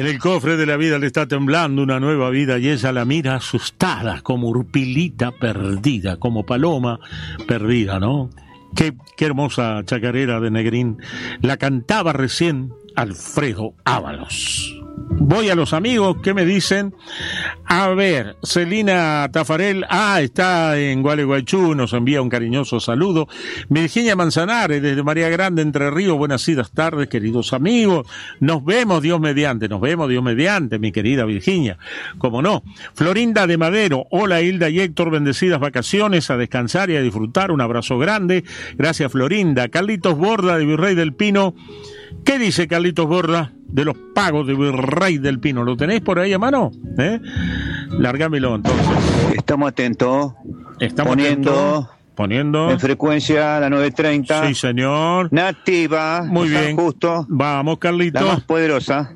En el cofre de la vida le está temblando una nueva vida y ella la mira asustada, como urpilita perdida, como paloma perdida, ¿no? Qué hermosa chacarera de Negrín. La cantaba recién Alfredo Ábalos. Voy a los amigos, ¿qué me dicen? A ver, Celina Tafarel, está en Gualeguaychú, nos envía un cariñoso saludo. Virginia Manzanares, desde María Grande, Entre Ríos, buenas tardes, queridos amigos. Nos vemos, Dios mediante, mi querida Virginia, cómo no. Florinda de Madero, hola Hilda y Héctor, bendecidas vacaciones, a descansar y a disfrutar, un abrazo grande. Gracias, Florinda. Carlitos Borda, de Virrey del Pino. ¿Qué dice Carlitos Borda de los pagos de Virrey del Pino? ¿Lo tenéis por ahí a mano? Largámelo entonces. Estamos atentos. Poniendo en frecuencia la 930. Sí, señor. Nativa. Muy bien. Justo. Vamos, Carlitos. La más poderosa.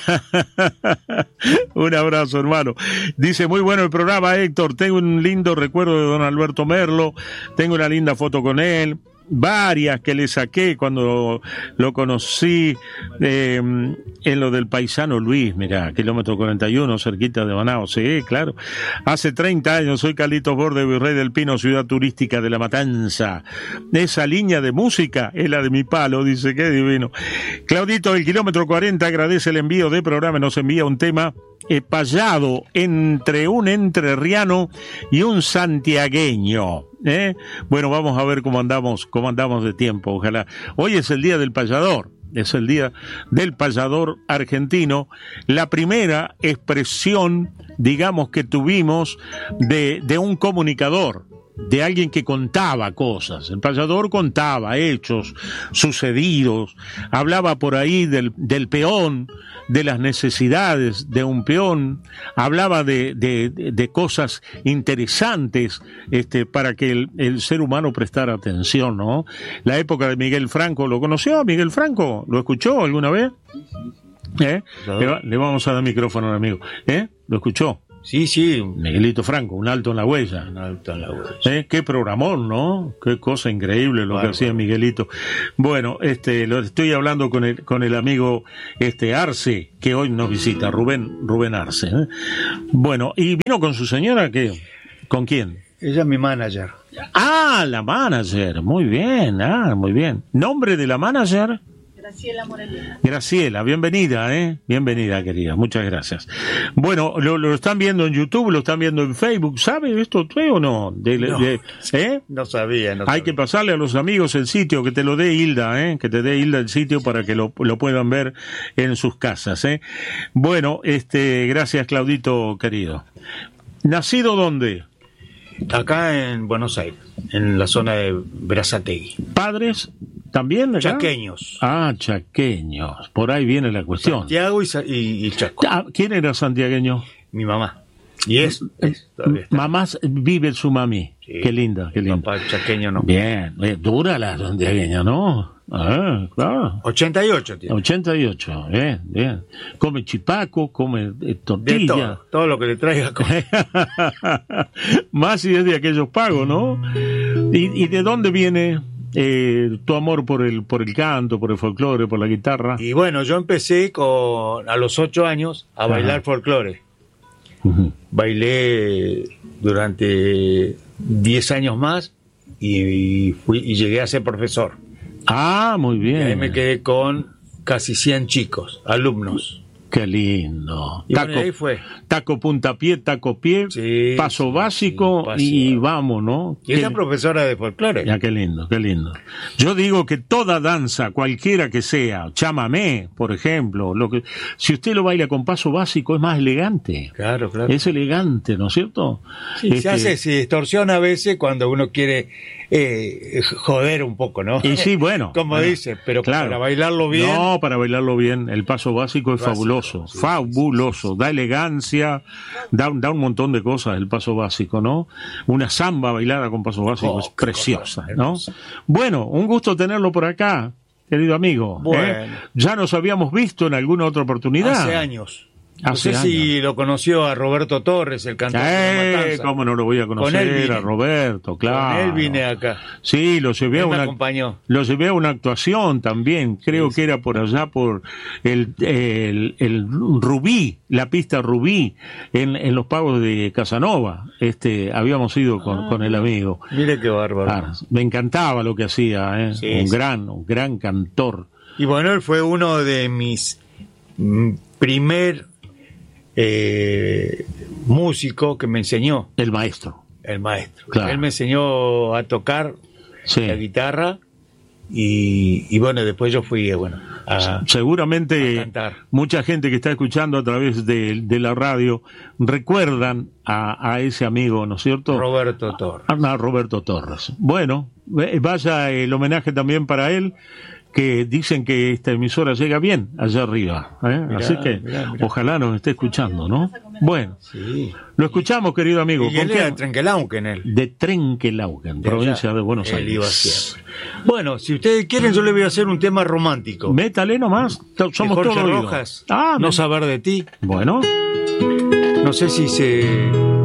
Un abrazo, hermano. Dice, muy bueno el programa, Héctor. Tengo un lindo recuerdo de don Alberto Merlo. Tengo una linda foto con él. Varias que le saqué cuando lo conocí en lo del paisano Luis, mirá, kilómetro 41, cerquita de Banao, sí, claro. Hace 30 años, soy Carlitos Borde, Virrey del Pino, ciudad turística de La Matanza. Esa línea de música es la de mi palo, dice, qué divino. Claudito del kilómetro 40 agradece el envío de programa, nos envía un tema payado entre un entrerriano y un santiagueño. Bueno, vamos a ver cómo andamos de tiempo, ojalá. Hoy es el día del payador, es el día del payador argentino, la primera expresión, digamos, que tuvimos de un comunicador, de alguien que contaba cosas. El payador contaba hechos sucedidos, hablaba por ahí del peón, de las necesidades de un peón, hablaba de cosas interesantes para que el ser humano prestara atención, ¿no? La época de Miguel Franco, ¿lo conoció a Miguel Franco? ¿Lo escuchó alguna vez? Le vamos a dar micrófono al amigo. ¿Lo escuchó? Sí. Miguelito Franco, un alto en la huella. Qué programón, ¿no? Qué cosa increíble lo que hacía Miguelito. Bueno, lo estoy hablando con el amigo Arce, que hoy nos visita, Rubén Arce. Bueno, ¿y vino con su señora qué? ¿Con quién? Ella es mi manager. La manager, muy bien, muy bien. ¿Nombre de la manager? Graciela Morelena. Graciela, bienvenida, bienvenida, querida, muchas gracias. Bueno, lo están viendo en YouTube, lo están viendo en Facebook, ¿sabe esto usted o no? No sabía. Hay que pasarle a los amigos el sitio, que te lo dé Hilda, que te dé Hilda el sitio para que lo puedan ver en sus casas, Bueno, gracias, Claudito, querido. ¿Nacido dónde? Acá en Buenos Aires, en la zona de Berazategui. ¿Padres también acá? Chaqueños. Chaqueños. Por ahí viene la cuestión. Santiago y Chaco. ¿Quién era santiagueño? Mi mamá. Y mamá vive su mami. Sí. Qué linda, qué linda. Papá chaqueño no. Bien, dura la santiagueña, ¿no? Claro. 88 tiene. 88, bien. Come chipaco, come tortilla. De todo lo que le traiga. Más si es de aquellos pagos, ¿no? ¿Y de dónde viene tu amor por el canto, por el folclore, por la guitarra? Y bueno, yo empecé a los 8 años a bailar folclore. Uh-huh. Bailé durante 10 años más y llegué a ser profesor. Muy bien. Y ahí me quedé con casi 100 chicos, alumnos. Qué lindo. Y bueno, ahí fue. Taco puntapié, taco pie, sí, paso básico y vamos, ¿no? Y ella es profesora de folclore. Ya, qué lindo, qué lindo. Yo digo que toda danza, cualquiera que sea, chamamé, por ejemplo, si usted lo baila con paso básico es más elegante. Claro. Es elegante, ¿no es cierto? Sí, se distorsiona a veces cuando uno quiere joder un poco, ¿no? Y sí, bueno. Como dice, pero claro, para bailarlo bien. No, para bailarlo bien, el paso básico es fabuloso, sí, fabuloso. Sí. Da elegancia, da un montón de cosas el paso básico, ¿no? Una samba bailada con paso básico es preciosa, ¿no? Bueno, un gusto tenerlo por acá, querido amigo. Bueno. Ya nos habíamos visto en alguna otra oportunidad. Hace años. No sé si lo conoció a Roberto Torres, el cantante de La Matanza. ¿Cómo no lo voy a conocer a Roberto? Claro. Con él vine acá. Sí, lo llevé Él me acompañó. Lo llevé a una actuación también. Creo que era por allá por el Rubí, la pista Rubí, en los pagos de Casanova. Habíamos ido con el amigo. Mire qué bárbaro. Me encantaba lo que hacía, ¿eh? Sí, un gran cantor. Y bueno, él fue uno de mis primer músico que me enseñó. El maestro. Claro. Él me enseñó a tocar la guitarra y bueno, después yo fui seguramente a cantar. Mucha gente que está escuchando a través de la radio recuerdan a ese amigo, ¿no es cierto? Roberto Torres. Roberto Torres. Bueno, vaya el homenaje también para él, que dicen que esta emisora llega bien allá arriba, ¿eh? Mirá, así que mirá. Ojalá nos esté escuchando, ¿no? Bueno, Sí. lo escuchamos, querido amigo. Y él era de Trenquelauquen, él. De Trenquelauquen, provincia de Buenos Él Aires. iba siempre. Bueno, si ustedes quieren, yo le voy a hacer un tema romántico. Métale nomás, somos de Jorge todos Rojas. oídos. No saber de ti. Bueno. No sé si se